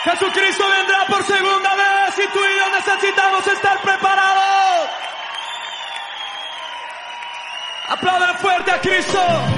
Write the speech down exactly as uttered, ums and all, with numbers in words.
Jesucristo vendrá por segunda vez y tú y yo necesitamos estar preparados. Aplaudan fuerte a Cristo.